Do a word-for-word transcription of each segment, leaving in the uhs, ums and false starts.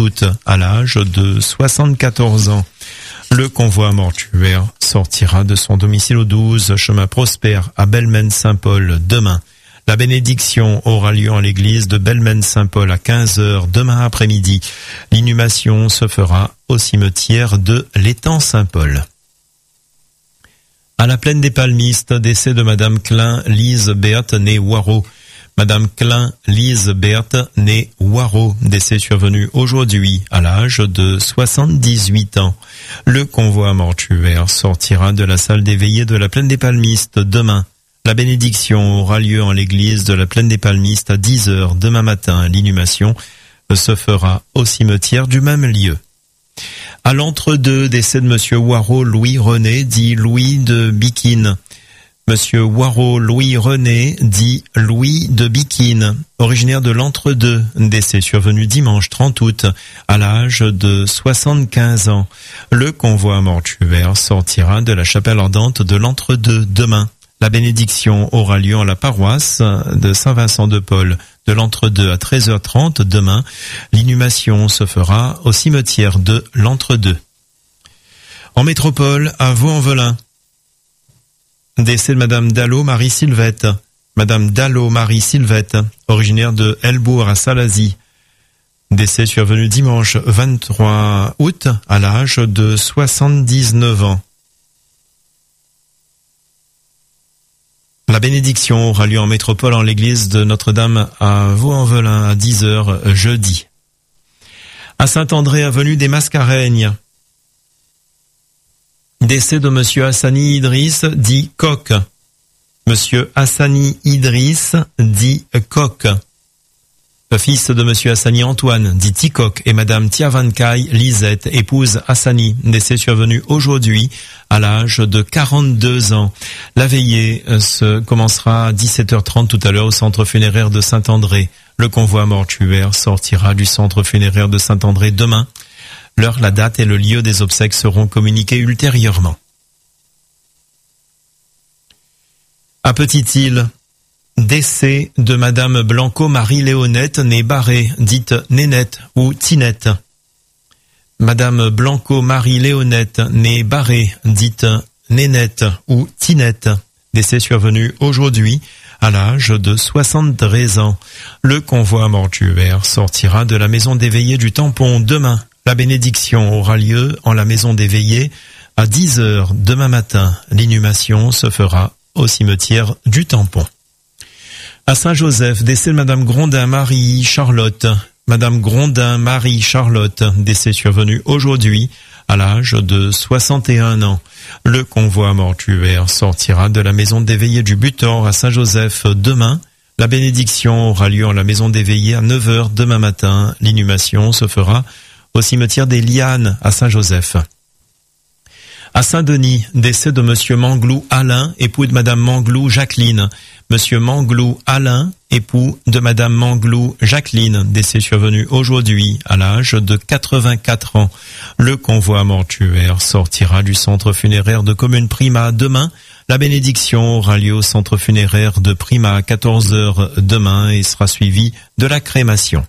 août, à l'âge de soixante-quatorze ans. Le convoi mortuaire sortira de son domicile au douze, chemin Prosper, à Belmen-Saint-Paul, demain. La bénédiction aura lieu en l'église de Belmen-Saint-Paul à quinze heures demain après-midi. L'inhumation se fera au cimetière de l'étang Saint-Paul. À la plaine des Palmistes, décès de Madame Klein Lise Berthe née Waro. Madame Klein Lise Berthe née Waro, décès survenu aujourd'hui à l'âge de soixante-dix-huit ans. Le convoi mortuaire sortira de la salle des veillées de la plaine des Palmistes demain. La bénédiction aura lieu en l'église de la plaine des Palmistes à dix heures demain matin. L'inhumation se fera au cimetière du même lieu. À l'entre-deux, décès de Monsieur Waro Louis René, dit Louis de Biquine. Monsieur Waro Louis René, dit Louis de Biquine, originaire de l'entre-deux, décès survenu dimanche trente août, à l'âge de soixante-quinze ans. Le convoi mortuaire sortira de la chapelle ardente de l'entre-deux demain. La bénédiction aura lieu en la paroisse de Saint-Vincent-de-Paul de l'entre-deux à treize heures trente demain. L'inhumation se fera au cimetière de l'entre-deux. En métropole, à Vaux-en-Velin, décès de Madame Dallot Marie Sylvette. Madame Dallot Marie Sylvette, originaire de Helbourg à Salazie. Décès survenu dimanche vingt-trois août à l'âge de soixante-dix-neuf ans. La bénédiction aura lieu en métropole en l'église de Notre-Dame à Vaux-en-Velin à dix heures jeudi. À Saint-André, avenue des Mascareignes, décès de Monsieur Hassani Idriss, dit Coq. Monsieur Hassani Idriss, dit Coq. Le fils de Monsieur Hassani Antoine, dit Ticoc, et Madame Tiavankai Lisette, épouse Hassani, décès survenu aujourd'hui à l'âge de quarante-deux ans. La veillée se commencera à dix-sept heures trente tout à l'heure au centre funéraire de Saint-André. Le convoi mortuaire sortira du centre funéraire de Saint-André demain. L'heure, la date et le lieu des obsèques seront communiqués ultérieurement. À Petite-Île, décès de Madame Blanco Marie-Léonette, née Barré, dite Nénette ou Tinette. Madame Blanco Marie-Léonette, née Barré, dite Nénette ou Tinette. Décès survenu aujourd'hui à l'âge de soixante-treize ans. Le convoi mortuaire sortira de la maison des veillées du Tampon demain. La bénédiction aura lieu en la maison des veillées à dix heures demain matin. L'inhumation se fera au cimetière du Tampon. À Saint-Joseph, décès de Madame Grondin Marie-Charlotte. Madame Grondin Marie-Charlotte, décès survenu aujourd'hui à l'âge de soixante et un ans. Le convoi mortuaire sortira de la maison des veillées du Butor à Saint-Joseph demain. La bénédiction aura lieu en la maison des veillées à neuf heures demain matin. L'inhumation se fera au cimetière des Lianes à Saint-Joseph. À Saint-Denis, décès de Monsieur Manglou Alain, époux de Madame Manglou Jacqueline. Monsieur Manglou Alain, époux de Madame Manglou Jacqueline, décès survenu aujourd'hui à l'âge de quatre-vingt-quatre ans. Le convoi mortuaire sortira du centre funéraire de Commune Prima demain. La bénédiction aura lieu au centre funéraire de Prima à quatorze heures demain et sera suivie de la crémation.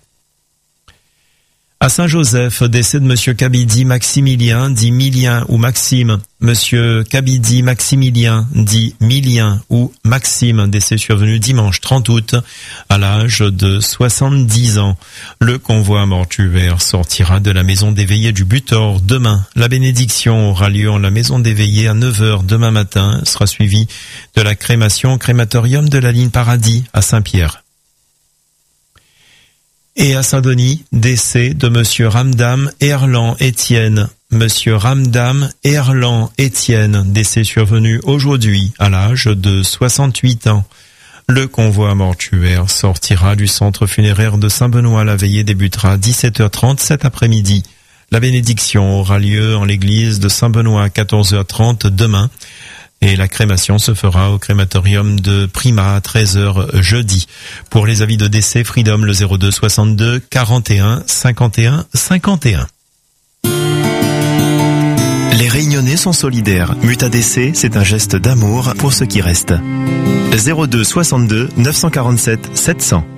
À Saint-Joseph, décès de Monsieur Kabidi Maximilien, dit Milien ou Maxime. Monsieur Kabidi Maximilien, dit Milien ou Maxime, décès survenu dimanche trente août, à l'âge de soixante-dix ans. Le convoi mortuaire sortira de la maison des veillées du Butor demain. La bénédiction aura lieu en la maison des veillées à neuf heures demain matin, sera suivie de la crémation au crématorium de la ligne Paradis à Saint-Pierre. Et à Saint-Denis, décès de Monsieur Ramdam Erland Étienne. Monsieur Ramdam Erland Étienne, décès survenu aujourd'hui à l'âge de soixante-huit ans. Le convoi mortuaire sortira du centre funéraire de Saint-Benoît. La veillée débutera à dix-sept heures trente cet après-midi. La bénédiction aura lieu en l'église de Saint-Benoît à quatorze heures trente demain. Et la crémation se fera au crématorium de Prima à treize heures jeudi. Pour les avis de décès, Freedom le zéro deux soixante-deux quarante et un cinquante et un cinquante et un. Les Réunionnais sont solidaires. Muta décès, c'est un geste d'amour pour ceux qui restent. zéro deux soixante-deux neuf cent quarante-sept sept cents.